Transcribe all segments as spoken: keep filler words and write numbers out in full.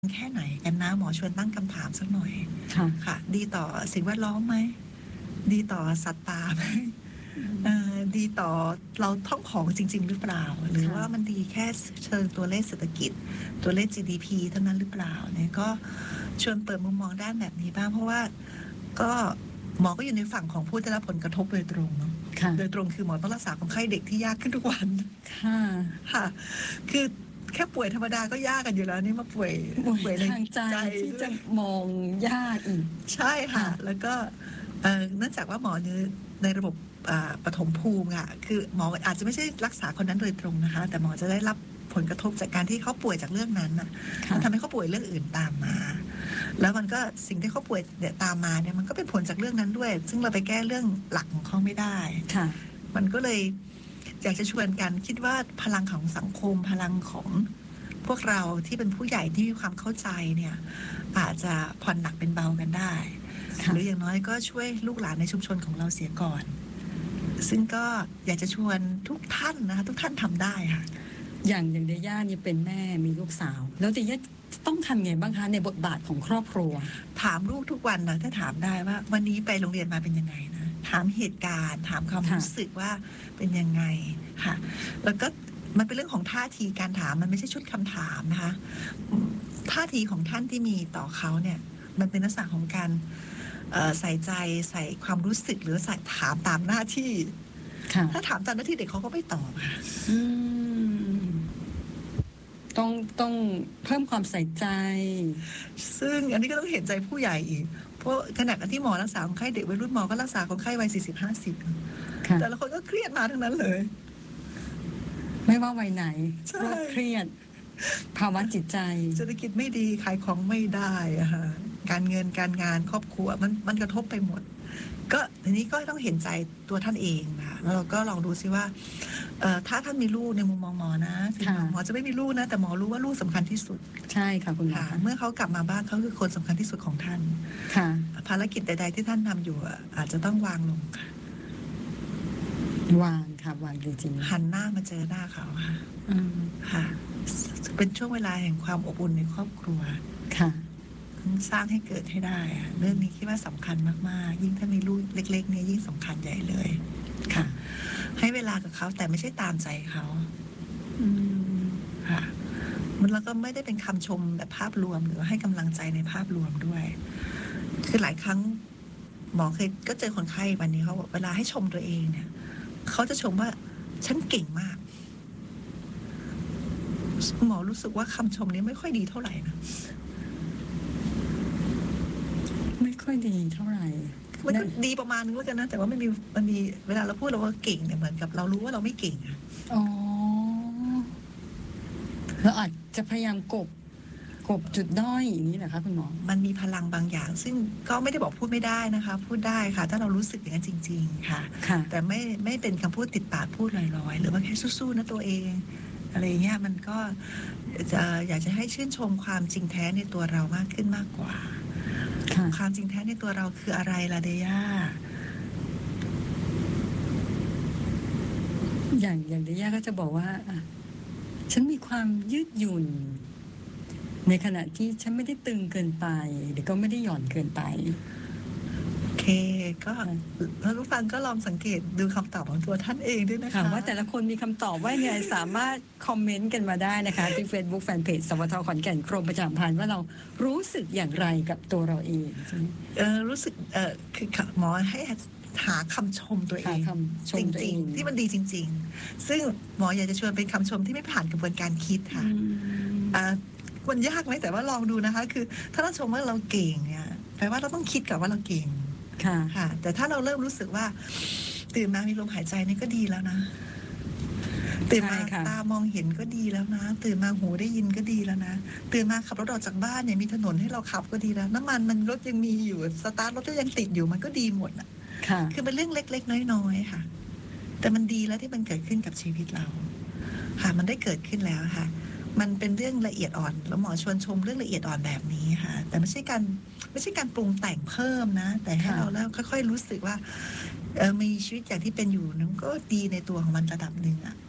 แค่ไหนกันนะหมอชวนตั้งคำถามสักหน่อยค่ะค่ะ ดีต่อสิ่งแวดล้อมไหมดีต่อสัตว์ป่าไหมเอ่อดีต่อเราท่องของจริงๆหรือเปล่า หรือว่ามันดีแค่เชิงตัวเลขเศรษฐกิจ ตัวเลข จี ดี พี เท่านั้นหรือเปล่าเนี่ยก็ชวนเปิดมุมมองด้านแบบนี้บ้างเพราะว่าก็หมอก็อยู่ในฝั่งของผู้ได้รับผลกระทบโดยตรงเนาะค่ะโดยตรงคือหมอต้องรักษาคนไข้เด็กที่ยากขึ้นทุกวันค่ะค่ะ คือแค่ป่วยธรรมดาก็ยากกันอยู่แล้วนี่มาป่วยป่วยทางใจที่จะมองยากอีกใช่ค่ะค่ะแล้วก็เอ่อเนื่องจากว่าหมอในในระบบอ่าปฐมภูมิค่ะคือหมออาจจะไม่ใช่รักษาคนนั้นโดยตรงนะคะ แต่หมอจะได้รับผลกระทบจากการที่เขาป่วยจากเรื่องนั้นน่ะค่ะมันทำให้เขาป่วยเรื่องอื่นตามมา แล้วมันก็สิ่งที่เขาป่วยเนี่ยตามมาเนี่ยมันก็เป็นผลจากเรื่องนั้นด้วย ซึ่งเราไปแก้เรื่องหลักของเขาไม่ได้ค่ะมันก็เลยอยากจะชวนกันคิดว่าพลังของสังคมพลังของพวกเราที่เป็นผู้ใหญ่ที่มีความเข้าใจเนี่ยอาจจะผ่อนหนักเป็นเบากันได้ค่ะหรืออย่างน้อยก็ช่วยลูกหลานในชุมชนของเราเสียก่อน ซึ่งก็อยากจะชวนทุกท่านนะคะทุกท่านทำได้ค่ะอย่างอย่างเดย่านี่เป็นแม่มีลูกสาว แล้วเดย่าต้องทำไงบ้างคะในบทบาทของครอบครัวถามลูกทุกวันนะถ้าถามได้ว่า วันนี้ไปโรงเรียนมาเป็นยังไงนะถามเหตุการณ์ถามความค่ะรู้สึกว่าเป็นยังไงค่ะ แล้วก็มันเป็นเรื่องของท่าทีการถามมันไม่ใช่ชุดคำถามนะคะอืมท่าทีของท่านที่มีต่อเขาเนี่ย มันเป็นลักษณะของการเอ่อใส่ใจใส่ความรู้สึกหรือใส่ถามตามหน้าที่ค่ะถ้าถามตามหน้าที่เด็กเขาก็ไม่ตอบค่ะอืมต้องต้องเพิ่มความใส่ใจซึ่งอันนี้ก็ต้องเห็นใจผู้ใหญ่อีก เพราะขณะที่หมอรักษาคนไข้เด็กวัยรุ่นหมอก็รักษาคนไข้วัยสี่สิบห้าสิบค่ะแต่ละคนก็เครียดมาทั้งนั้นเลยไม่ว่าวัยไหนใช่โรคเครียด ภาวะจิตใจเศรษฐกิจไม่ดีขายของไม่ได้อะค่ะการเงินการงานครอบครัวมันมันกระทบไปหมด ก็ทีนี้ก็ต้องเห็นใจตัวท่านเองนะคะแล้วเราก็ลองดูซิว่าเอ่อถ้าท่านมีลูกในมุมมองหมอนะถึงค่ะหมอจะไม่มีลูกนะ แต่หมอรู้ว่าลูกสำคัญที่สุดใช่ค่ะคุณหมอค่ะคะเมื่อเขากลับมาบ้านเขาคือคนสำคัญที่สุดของท่านค่ะภารกิจใด ๆ ที่ท่านทำอยู่อะอาจจะต้องวางลงค่ะวางค่ะวางจริงหันหน้ามาเจอหน้าเขาค่ะๆอืมค่ะ เป็นช่วงเวลาแห่งความอบอุ่นในครอบครัวค่ะสร้างให้เกิดให้ได้อะเรื่องนี้คิดว่าสำคัญมากๆ ยิ่งถ้ามีลูกเล็กๆเนี่ยยิ่งสำคัญใหญ่เลย ค่ะ ให้เวลากับเขาแต่ไม่ใช่ตามใจเขาอืมค่ะ มันแล้วก็ไม่ได้เป็นคำชมแบบภาพรวมหรือว่าให้กำลังใจในภาพรวมด้วย คือหลายครั้งหมอเคยก็เจอคนไข้วันนี้เขาบอกเวลาให้ชมตัวเองเนี่ยเขาจะชมว่าฉันเก่งมาก หมอรู้สึกว่าคำชมนี้ไม่ค่อยดีเท่าไหร่นะไม่ค่อยดีเท่าไหร่มันก็ดีประมาณนึงแล้วกันนะ แต่ว่ามันมีมันมีเวลาเราพูดเราว่าเก่งเนี่ยเหมือนกับเรารู้ว่าเราไม่เก่งอะอ๋อเราอาจจะพยายามกบกบจุดด้อยอย่างนี้เหรอคะคุณหมอมันมีพลังบางอย่าง ซึ่งก็ไม่ได้บอกพูดไม่ได้นะคะ พูดได้ค่ะ ถ้าเรารู้สึกอย่างนั้นจริง ๆ ค่ะค่ะแต่ไม่ไม่เป็นคำพูดติดปากพูดลอยๆ หรือว่าแค่สู้ๆนะตัวเอง อะไรเงี้ยมันก็จะอยากจะให้ชื่นชมความจริงแท้ในตัวเรามากขึ้นมากกว่าค่ะความจริงแท้ในตัวเราคืออะไรล่ะเดย่าอย่างอย่างเดย่าก็จะบอกว่าอ่ะฉันมีความยืดหยุ่น ในขณะที่ฉันไม่ได้ตึงเกินไป หรือก็ไม่ได้หย่อนเกินไปโอเค ก็แล้วผู้ฟังก็ลองสังเกตดูคำตอบของตัวท่านเองด้วยนะคะค่ะว่าแต่ละคนมีคำตอบว่าไงสามารถคอมเมนต์กันมาได้นะคะ ที่ Facebook Fanpage สวทขอนแก่นกรมประชาสัมพันธ์ว่าเรารู้สึกอย่างไรกับตัวเราเองใช่ไหมเออรู้สึกเออคือหมอให้หาคำชมตัวเอหาง คำชมจตัวเอริงงๆ ที่มันดีจริง ๆ ซึ่งหมออยากจะชวนเป็นคำชมที่ไม่ผ่านกระบวนการคิดค่ะอืมอ่ามันยากไหมแต่ว่าลองดูนะคะ คือถ้าเราชมว่าเราเก่งเนี่ยแปลว่าเราต้องคิดก่อนว่าเราเก่งค่ะค่ะ แต่ถ้าเราเริ่มรู้สึกว่า ตื่นมามีลมหายใจนี่ก็ดีแล้วนะ ตื่นมาใช่ค่ะตามองเห็นก็ดีแล้วนะ ตื่นมาหูได้ยินก็ดีแล้วนะ ตื่นมาขับรถออกจากบ้านเนี่ยมีถนนให้เราขับก็ดีแล้ว น้ำมันมันรถยังมีอยู่สตาร์ทรถก็ยังติดอยู่มันก็ดีหมดอ่ะค่ะคือเป็นเรื่องเล็ก ๆ น้อยๆค่ะ แต่มันดีแล้วที่มันเกิดขึ้นกับชีวิตเรา ค่ะ มันได้เกิดขึ้นแล้วค่ะ มันเป็นเรื่องละเอียดอ่อน แล้วหมอชวนชมเรื่องละเอียดอ่อนแบบนี้ค่ะ แต่ไม่ใช่การไม่ใช่การปรุงแต่งเพิ่มนะ แต่ให้ค่ะเราแล้วค่อยๆรู้สึกว่าเออมีชีวิตอย่างที่เป็นอยู่นั้นก็ดีในตัวของมันระดับหนึ่งอ่ะคุณ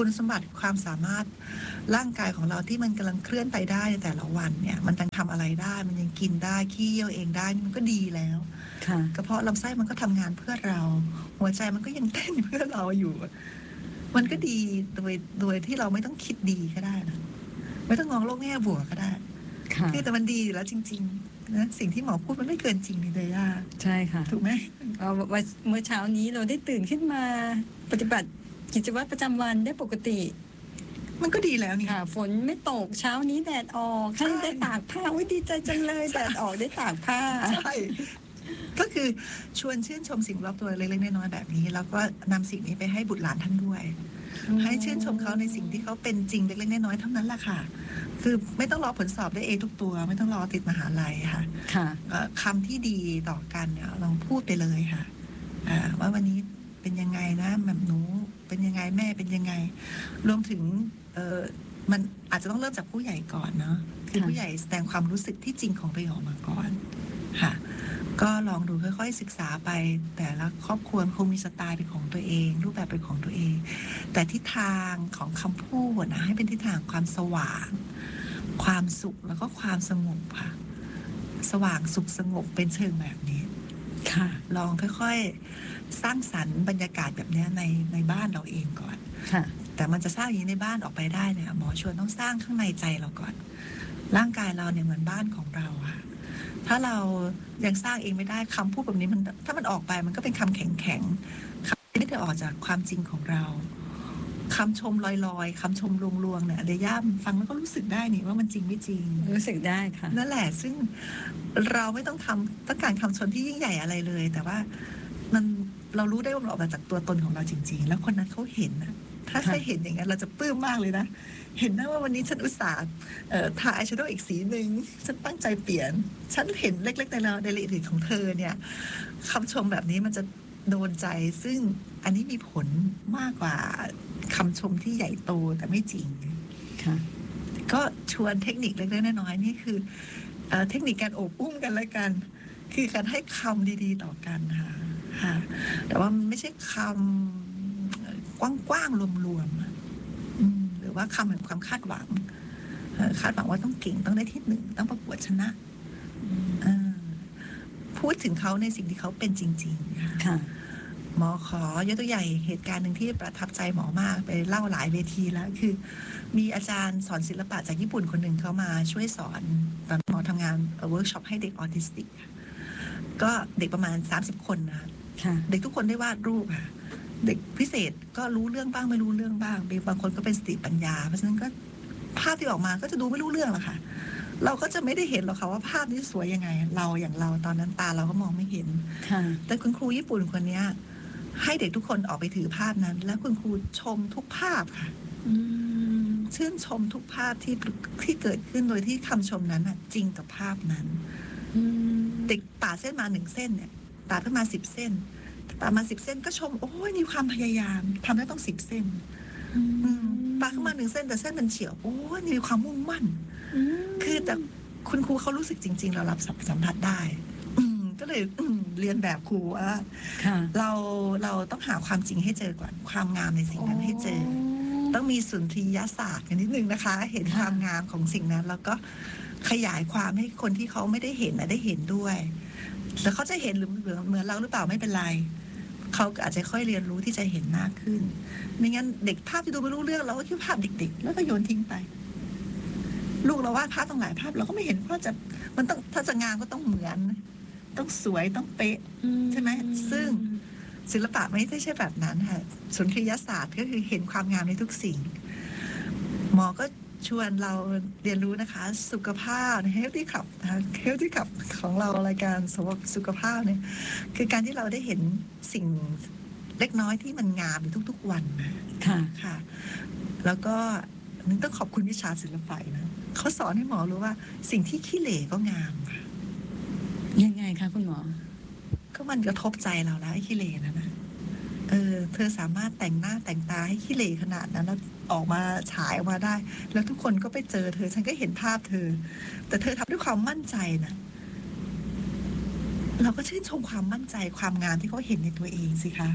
คุณสมบัติความสามารถร่างกายของเราที่มันกำลังเคลื่อนไปได้ในแต่ละวันเนี่ยมันยังทำอะไรได้มันยังกินได้ขี้เยี่ยวเองได้นี่มันก็ดีแล้วค่ะกระเพาะลำไส้มันก็ทำงานเพื่อเรา หัวใจมันก็ยังเต้นเพื่อเราอยู่ มันก็ดีโดยโดยที่เราไม่ต้องคิดดีก็ได้นะไม่ต้องมองโลกแง่บวกก็ได้ค่ะคือแต่มันดีอยู่แล้วจริงๆนะสิ่งที่หมอพูดมันไม่เกินจริงนี่เลยอะใช่ค่ะถูกไหมเอาวันเมื่อเช้านี้เราได้ตื่นขึ้นมาปฏิบัติกิจวัตรประจำวันได้ปกติมันก็ดีแล้วนี่ค่ะ ฝนไม่ตกเช้านี้แดดออกให้ได้ตากผ้าวิดีใจจังเลยแดดออกได้ตากผ้าใช่ก็คือชวนชื่นชมสิ่งรอบตัวเล็กๆน้อยๆแบบนี้ แล้วก็นำสิ่งนี้ไปให้บุตรหลานท่านด้วย ให้ชื่นชมเขาในสิ่งที่เขาเป็นจริงเล็กๆน้อยๆเท่านั้นแหละค่ะ คือไม่ต้องรอผลสอบได้เอทุกตัว ไม่ต้องรอติดมหาลัยค่ะค่ะเอ่อคำที่ดีต่อกันเนี่ยลองพูดไปเลยค่ะอ่าว่าวันนี้เป็นยังไงนะแบบหนูเป็นยังไงแม่เป็นยังไง รวมถึงเออมันอาจจะต้องเริ่มจากผู้ใหญ่ก่อนเนาะคือค่ะผู้ใหญ่แสดงความรู้สึกที่จริงของตัวเองออกมาก่อนค่ะ ก็ลองดูค่อยๆศึกษาไป แต่ละครอบครัวคงมีสไตล์เป็นของตัวเอง รูปแบบเป็นของตัวเอง แต่ทิศทางของคำพูดนะให้เป็นทิศทางความสว่าง ความสุขแล้วก็ความสงบค่ะ สว่างสุขสงบเป็นเชิงแบบนี้ค่ะลองค่อยๆ สร้างสรรค์บรรยากาศแบบเนี้ยในในบ้านเราเองก่อนค่ะแต่มันจะสร้างอย่างนี้ในบ้านออกไปได้เนี่ยหมอชวนต้องสร้างข้างในใจเราก่อน ร่างกายเราเนี่ยเหมือนบ้านของเราค่ะ ถ้าเรายังสร้างเองไม่ได้คำพูดแบบนี้มันถ้ามันออกไปมันก็เป็นคำแข็งๆคำที่ไม่ได้ออกจากความจริงของเราคำชมลอยๆคำชมลวงๆเนี่ยเดย่าฟังแล้วก็รู้สึกได้นี่ว่ามันจริงไม่จริงรู้สึกได้ค่ะนั่นแหละซึ่งเราไม่ต้องทำต้องการคำชมที่ยิ่งใหญ่อะไรเลย แต่ว่ามันเรารู้ได้ว่ามันออกมาจากตัวตนของเราจริง ๆ แล้วคนนั้นเขาเห็นนะถ้าค่ะเขาเห็นอย่างนั้นเราจะปลื้มมากเลยนะเห็นนะว่าวันนี้ฉันอุตส่าห์เอ่อทาอายแชโดว์อีกสีหนึ่งฉันตั้งใจเปลี่ยน ฉันเห็นเล็กๆในเราในละเอียดของเธอเนี่ยคำชมแบบนี้มันจะโดนใจ ซึ่งอันนี้มีผลมากกว่าคำชมที่ใหญ่โตแต่ไม่จริงค่ะก็ชวนเทคนิคเล็กๆน้อยๆนี่คือเอ่อเทคนิคการโอบอุ้มกันและกัน คือการให้คำดีๆต่อกันค่ะค่ะแต่ว่ามันไม่ใช่คำกว้างๆรวมๆอะอืมหรือว่าคำแห่งความคาดหวังเอ่อคาดหวังว่าต้องเก่งต้องได้ที่หนึ่งต้องประกวดชนะเออพูดถึงเขาในสิ่งที่เขาเป็นจริงๆค่ะค่ะหมอขอยกตัวอย่างเหตุการณ์หนึ่งที่ประทับใจหมอมากไปเล่าหลายเวทีแล้วคือ มีอาจารย์สอนศิลปะจากญี่ปุ่นคนหนึ่งเขามาช่วยสอนตอนหมอทำงานเวิร์กช็อปให้เด็กออทิสติกค่ะก็เด็กประมาณสามสิบคนนะคะค่ะเด็กทุกคนได้วาดรูปค่ะ เด็กพิเศษก็รู้เรื่องบ้างไม่รู้เรื่องบ้างบางคนก็เป็นสติปัญญา เพราะฉะนั้นก็ภาพที่ออกมาก็จะดูไม่รู้เรื่องหรอกค่ะ เราก็จะไม่ได้เห็นหรอกค่ะว่าภาพนี้สวยยังไง เราอย่างเราตอนนั้นตาเราก็มองไม่เห็นค่ะแต่คุณครูญี่ปุ่นคนเนี้ยให้เด็กทุกคนออกไปถือภาพนั้น แล้วคุณครูชมทุกภาพค่ะอืมชื่นชมทุกภาพที่ที่เกิดขึ้นโดยที่คำชมนั้นน่ะจริงกับภาพนั้นอืมเด็กปาดเส้นมาหนึ่งเส้นเนี่ยปาดขึ้นมาสิบเส้นปาดมาสิบเส้นก็ชมโอ้ยมีความพยายามทำได้ต้องสิบเส้นอืมปาดขึ้นมาหนึ่งเส้นแต่เส้นมันเฉียวโอ้ยมีความมุ่งมั่น คือแต่คุณครูเขารู้สึกจริง ๆ เรารับสัมผัสได้ อืมก็เลยอืมเรียนแบบครูว่าค่ะเราเราต้องหาความจริงให้เจอก่อนความงามในสิ่งนั้นให้เจอ ต้องมีสุนทรียศาสตร์กันนิดนึงนะคะ เห็นความงามของสิ่งนั้น แล้วก็ขยายความให้คนที่เขาไม่ได้เห็นนะได้เห็นด้วย แล้วเขาจะเห็นหรือเหมือนเราหรือเปล่าไม่เป็นไรเขาก็อาจจะค่อยเรียนรู้ที่จะเห็นมากขึ้น ไม่งั้นเด็กภาพที่ดูไม่รู้เรื่องเราก็คิดภาพเด็กๆแล้วก็โยนทิ้งไป ลูกเราวาดภาพต้องหลายภาพเราก็ไม่เห็นว่าจะมันต้องถ้าจะงามก็ต้องเหมือน ต้องสวยต้องเป๊ะ ใช่ไหมซึ่ง ศิลปะไม่ใช่แบบนั้นค่ะสุนทรียศาสตร์ก็คือเห็นความงามในทุกสิ่ง หมอก็ชวนเราเรียนรู้นะคะ สุขภาพ Healthy Club นะคะ Healthy Club ของเรารายการสำหรับสุขภาพเนี่ยคือการที่เราได้เห็นสิ่งเล็กน้อยที่มันงามในทุกๆวันนะค่ะค่ะ แล้วก็นึกต้องขอบคุณวิชาศิลปะนะเขาสอนให้หมอรู้ว่าสิ่งที่ขี้เหร่ก็งามค่ะยังไงคะคุณหมอก็มันกระทบใจเราแล้วไอ้ขี้เหร่นั่นนะเออ เธอสามารถแต่งหน้าแต่งตาให้ขี้เหร่ขนาดนั้นแล้วออกมาฉายออกมาได้ แล้วทุกคนก็ไปเจอเธอ ฉันก็เห็นภาพเธอ แต่เธอทำด้วยความมั่นใจนะเราก็ชื่นชมความมั่นใจความงามที่เขาเห็นในตัวเองสิคะ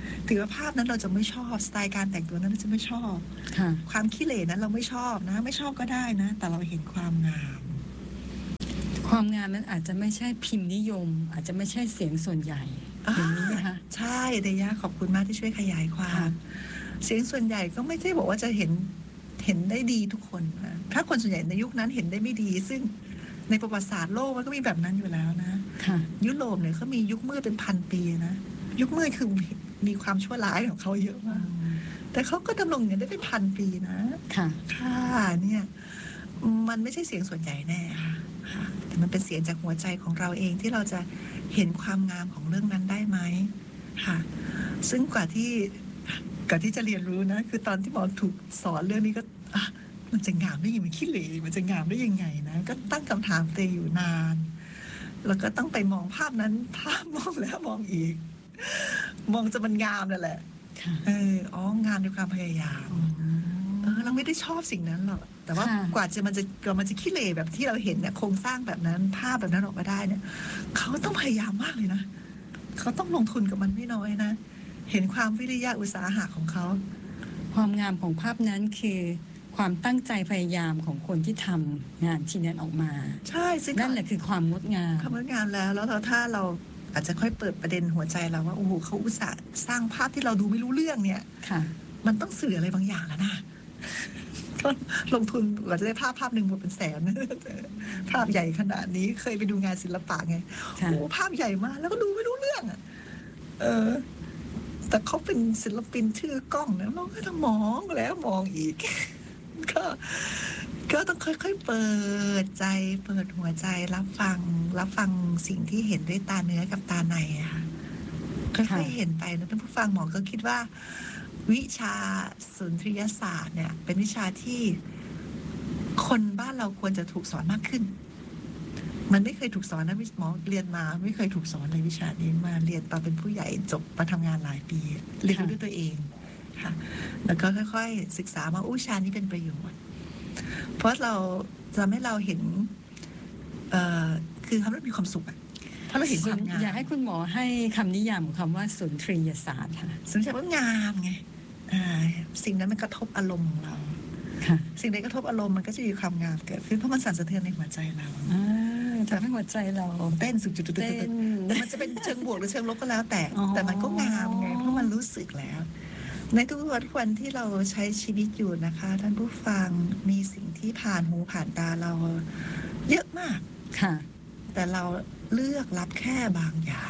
ถือว่าภาพนั้นเราจะไม่ชอบสไตล์การแต่งตัวนั้นเราจะไม่ชอบค่ะความขี้เหร่นั้นเราไม่ชอบนะ ไม่ชอบก็ได้นะ แต่เราเห็นความงามความงามนั้นอาจจะไม่ใช่พิมพ์นิยม อาจจะไม่ใช่เสียงส่วนใหญ่อย่างนี้ไหมคะใช่เดย่าขอบคุณมากที่ช่วยขยายความค่ะเสียงส่วนใหญ่ก็ไม่ใช่บอกว่าจะเห็นเห็นได้ดีทุกคนนะถ้าคนส่วนใหญ่ในยุคนั้นเห็นได้ไม่ดี ซึ่งในประวัติศาสตร์โลกมันก็มีแบบนั้นอยู่แล้วนะค่ะยุโรปเนี่ยเขามียุคมืดเป็นพันปีนะยุคมืดคือมีความชั่วร้ายของเขาเยอะมาก แต่เขาก็ดำรงอย่างนี้ได้เป็นพันปีนะค่ะค่ะเนี่ยมันไม่ใช่เสียงส่วนใหญ่แน่ค่ะค่ะแต่มันเป็นเสียงจากหัวใจของเราเองที่เราจะเห็นความงามของเรื่องนั้นได้ไหมค่ะ ซึ่งกว่าที่กว่าที่จะเรียนรู้นะ คือตอนที่หมอถูกสอนเรื่องนี้ก็อ่ะมันจะงามได้ยังไงมันขี้เหร่มันจะงามได้ยังไงนะ ก็ตั้งคำถามตัวเองอยู่นาน แล้วก็ต้องไปมองภาพนั้น ภาพมองแล้วมองอีก มองจะมันงามนั่นแหละค่ะเอออ๋องามด้วยความพยายาม เออเราไม่ได้ชอบสิ่งนั้นหรอก แต่ว่าค่ะกว่าจะมันจะกว่ามันจะขี้เหร่แบบที่เราเห็นเนี่ยโครงสร้างแบบนั้น ภาพแบบนั้นออกมาได้เนี่ยเขาต้องพยายามมากเลยนะเขาต้องลงทุนกับมันไม่น้อยนะ เห็นความวิริยะอุตสาหะของเขาความงามของภาพนั้นคือความตั้งใจพยายามของคนที่ทำงานชิ้นนั้นออกมาใช่ซึ่งนั่นแหละคือความงดงามทำงานแล้ว แล้วเราถ้าเราอาจจะค่อยเปิดประเด็นหัวใจเราว่าโอ้โหเขาอุตส่าห์สร้างภาพที่เราดูไม่รู้เรื่องเนี่ยค่ะมันต้องสื่ออะไรบางอย่างแล้วนะ ก็ลงทุนกว่าจะได้ภาพภาพหนึ่งหมดเป็นแสน ภาพใหญ่ขนาดนี้เคยไปดูงานศิลปะไงค่ะโอ้ภาพใหญ่มากแล้วก็ดูไม่รู้เรื่องอ่ะ เออ แต่เขาเป็นศิลปินชื่อกล้องนะเราก็ต้องมองแล้วมองอีก ก็ก็ต้องค่อยๆเปิดใจ เปิดหัวใจรับฟัง รับฟังสิ่งที่เห็นด้วยตาเนื้อกับตาในอะค่ะค่อยๆเห็นไปนะท่านผู้ฟังหมอก็คิดว่า วิชาสุนทรียศาสตร์เนี่ย เป็นวิชาที่คนบ้านเราควรจะถูกสอนมากขึ้น มันไม่เคยถูกสอนนะหมอเรียนมาไม่เคยถูกสอนในวิชานี้มาเรียนตอนเป็นผู้ใหญ่จบมาทำงานหลายปีเรียนรู้ด้วยตัวเองค่ะ แล้วก็ค่อยๆศึกษามาอู้ชานี้เป็นประโยชน์ เพราะเราจะทำให้เราเห็น เอ่อคือทำให้เรามีความสุขอะถ้าเราเห็นความงามอยากให้คุณหมอให้คำนิยามของคำว่าสุนทรียศาสตร์ค่ะสุนทรียว่างามไงอ่าสิ่งนั้นมันกระทบอารมณ์ของเราค่ะสิ่งใดกระทบอารมณ์มันก็จะมีความงามเกิดขึ้นเพราะมันสั่นสะเทือนในหัวใจเราอ่าทำให้หัวใจเราเต้นสุดจุดเต้นแต่มันจะเป็นเชิงบวกหรือเชิงลบก็แล้ว แต่อ๋อแต่มันก็งามไงเพราะมันรู้สึกแล้ว ในทุกวันทุกวันที่เราใช้ชีวิตอยู่นะคะ ท่านผู้ฟังมีสิ่งที่ผ่านหูผ่านตาเรา เยอะมากค่ะแต่เราเลือกรับแค่บางอย่าง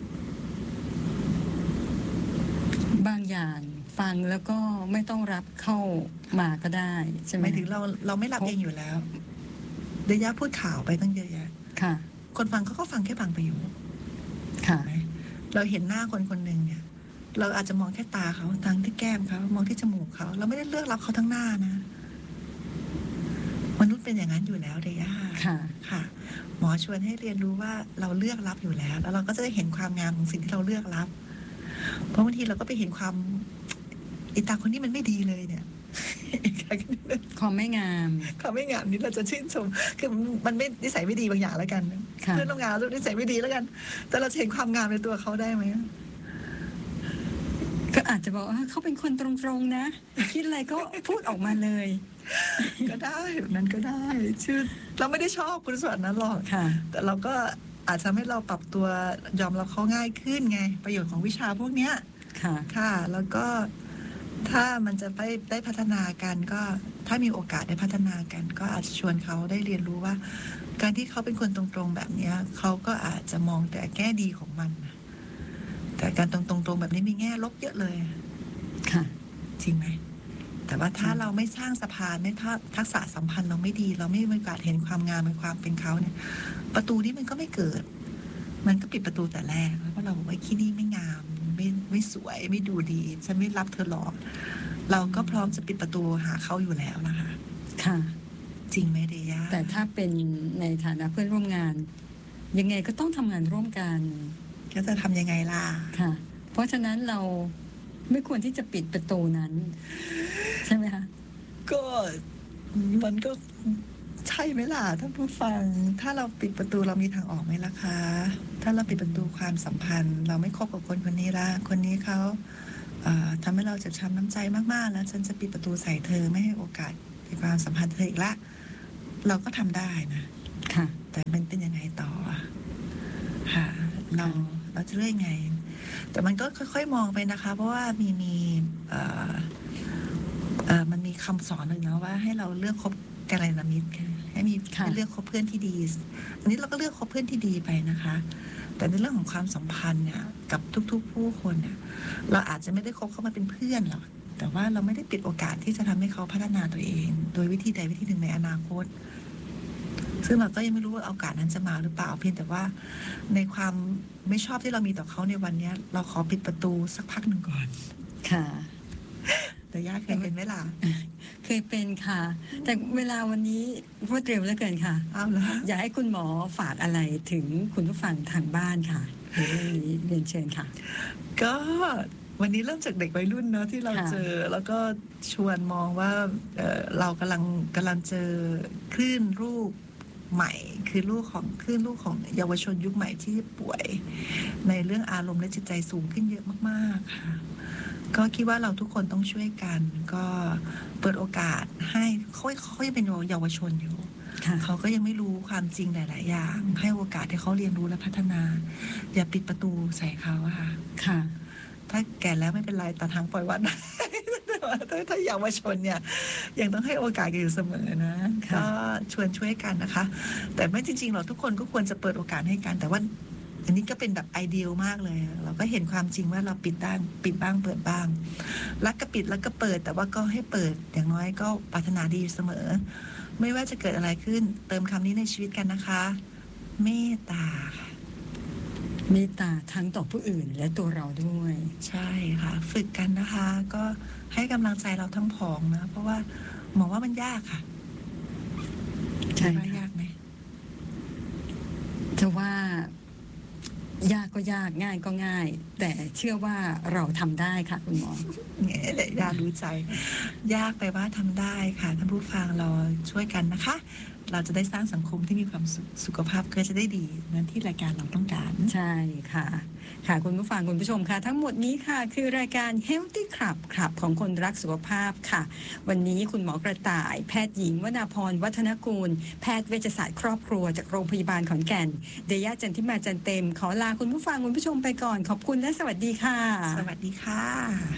บางอย่างฟังแล้วก็ไม่ต้องรับเข้ามาก็ได้ใช่ไหหมมายถึงเราเราไม่รับเองอยู่แล้วเดย่าพูดข่าวไปตั้งเยอะแยะค่ะคนฟังเขาก็ฟังแค่บางประโยคค่ะไหมเราเห็นหน้าคนคนหนึ่งเนี่ย เราอาจจะมองแค่ตาเขาทางที่แก้มเขามองที่จมูกเขาเราไม่ได้เลือกรับเขาทั้งหน้านะมนุษย์เป็นอย่างนั้นอยู่แล้วเดย่าค่ะค่ะ หมอชวนให้เรียนรู้ว่าเราเลือกรับอยู่แล้ว แล้วเราก็จะได้เห็นความงามของสิ่งที่เราเลือกรับ เพราะบางทีเราก็ไปเห็นความไอีตาคนนี้มันไม่ดีเลยเนี่ยความไม่งามความไม่งามนี้เราจะชื่นชม คือมันไม่นิสัยไม่ดีบางอย่างแล้วกันค่ะเพื่อนร่วมงานเรานิสัยไม่ดีแล้วกัน แต่เราจะเห็นความงามในตัวเขาได้ไหมก็อาจจะบอกว่าเขาเป็นคนตรงๆนะ คิดอะไรก็พูดออกมาเลยก็ได้แบบนั้นก็ได้ชื่อเราไม่ได้ชอบคุณสวัสดิ์นั้นหรอกค่ะแต่เราก็อาจจะทำให้เราปรับตัวยอมรับเขาง่ายขึ้นไง ประโยชน์ของวิชาพวกเนี้ยค่ะค่ะ แล้วก็ถ้ามันจะไปได้พัฒนากันก็ถ้ามีโอกาสได้พัฒนากัน ก็อาจจะชวนเขาได้เรียนรู้ว่า การที่เขาเป็นคนตรงๆแบบเนี้ยเขาก็อาจจะมองแต่แง่ดีของมันนะแต่การตรงๆแบบนี้มีแง่ลบเยอะเลยค่ะจริงไหม แต่ว่าถ้าจริงเราไม่สร้างสะพานไม่ทักทักษะสัมพันธ์เราไม่ดี เราไม่มีโอกาสเห็นความงามในความเป็นเขาเนี่ย ประตูนี้มันก็ไม่เกิด มันก็ปิดประตูแต่แรกเพราะเราบอกว่าที่นี่ไม่งาม ไม่ไม่สวยไม่ดูดีฉันไม่รับเธอหรอกเราก็พร้อมจะปิดประตูหาเขาอยู่แล้วนะคะค่ะจริงไหมเดย่าแต่ถ้าเป็นในฐานะเพื่อนร่วมงาน ยังไงก็ต้องทำงานร่วมกันก็จะทำยังไงล่ะค่ะ เพราะฉะนั้นเราไม่ควรที่จะปิดประตูนั้น ใช่ไหมคะก็มันก็ใช่ไหมล่ะท่านผู้ฟังถ้าเราปิดประตูเรามีทางออกไหมล่ะคะถ้าเราปิดประตูความสัมพันธ์ เราไม่คบกับคนคนนี้ละคนนี้เขาเอ่อทำให้เราเจ็บช้ำน้ำใจมากๆแล้วฉันจะปิดประตูใส่เธอไม่ให้โอกาสในความสัมพันธ์เธออีกละเราก็ทำได้นะค่ะแต่มันเป็นยังไงต่อค่ะเราเราจะเลือกยังไง แต่มันก็ค่อยๆมองไปนะคะ เพราะว่ามีมีเอ่อเอ่อมันมีคำสอนหนึ่งนะว่าให้เราเลือกคบกัลยาณมิตรค่ะให้มีค่ะให้เลือกคบเพื่อนที่ดี อันนี้เราก็เลือกคบเพื่อนที่ดีไปนะคะ แต่ในเรื่องของความสัมพันธ์เนี่ยกับทุกๆผู้คนเนี่ยเราอาจจะไม่ได้คบเข้ามาเป็นเพื่อนหรอกแต่ว่าเราไม่ได้ปิดโอกาสที่จะทำให้เขาพัฒนาตัวเอง โดยวิธีใดวิธีหนึ่งในอนาคต ซึ่งเราก็ยังไม่รู้ว่าโอกาสนั้นจะมาหรือเปล่าเพียงแต่ว่าในความไม่ชอบที่เรามีต่อเขาในวันนี้เราขอปิดประตูสักพักหนึ่งก่อนค่ะแต่ย่าเคยเป็นไหมล่ะเคยเป็นค่ะ แต่เวลาวันนี้รวดเร็วเหลือเกินค่ะอ้าวเหรออยากให้คุณหมอฝากอะไรถึงคุณผู้ฟังทางบ้านค่ะในเรื่องนี้เรียนเชิญค่ะก็วันนี้เริ่มจากเด็กวัยรุ่นเนอะที่เราค่ะเจอ แล้วก็ชวนมองว่าเอ่อเรากำลังกำลังเจอคลื่นลูกใหม่ คือลูกของคลื่นลูกของเยาวชนยุคใหม่ที่ป่วย ในเรื่องอารมณ์และจิตใจสูงขึ้นเยอะมากๆค่ะ ก็คิดว่าเราทุกคนต้องช่วยกัน ก็เปิดโอกาสให้เขาเขายังเป็นเยาวชนอยู่ค่ะเขาก็ยังไม่รู้ความจริงหลาย ๆ อย่าง ให้โอกาสให้เขาเรียนรู้และพัฒนา อย่าปิดประตูใส่เขาอะค่ะค่ะถ้าแก่แล้วไม่เป็นไรตัดทางปล่อยวัด แต่ว่าถ้าถ้าเยาวชนเนี่ยยังต้องให้โอกาสกันอยู่เสมอนะค่ะก็ชวนช่วยกันนะคะ แต่ไม่จริง ๆ หรอกทุกคนก็ควรจะเปิดโอกาสให้กัน แต่ว่าอันนี้ก็เป็นแบบไอเดียมากเลย เราก็เห็นความจริงว่าเราปิดบ้างปิดบ้างเปิดบ้างรักก็ปิดแล้วก็เปิด แต่ว่าก็ให้เปิดอย่างน้อยก็ปรารถนาดีอยู่เสมอ ไม่ว่าจะเกิดอะไรขึ้น เติมคำนี้ในชีวิตกันนะคะ เมตตาค่ะเมตตาทั้งต่อผู้อื่นและตัวเราด้วยใช่ค่ะ ฝึกกันนะคะ ก็ให้กำลังใจเราทั้งผองนะ เพราะว่าหมอว่ามันยากค่ะใช่ว่าค่ะยากไหมจะว่า ยากก็ยากง่ายก็ง่าย แต่เชื่อว่าเราทำได้ค่ะคุณหมอแง่เลยยากรู้ใจ ยากไปว่าทำได้ค่ะท่านผู้ฟังเราช่วยกันนะคะ เราจะได้สร้างสังคมที่มีความสุขสุขภาพก็จะได้ดีเหมือนที่รายการเราต้องการใช่ค่ะ ค่ะคุณผู้ฟังคุณผู้ชมค่ะ ทั้งหมดนี้ค่ะ คือรายการ Healthy Club ครับของคนรักสุขภาพค่ะ วันนี้คุณหมอกระต่าย แพทย์หญิงวนาพรวัฒนกูล แพทย์เวชศาสตร์ครอบครัวจากโรงพยาบาลขอนแก่น เดย่าจันทิมาจันเต็ม ขอลาคุณผู้ฟังคุณผู้ชมไปก่อนขอบคุณและสวัสดีค่ะสวัสดีค่ะ